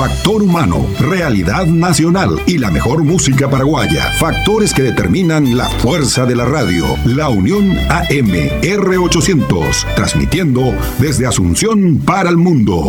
Factor humano, realidad nacional y la mejor música paraguaya. Factores que determinan la fuerza de la radio. La Unión AM R800, transmitiendo desde Asunción para el mundo.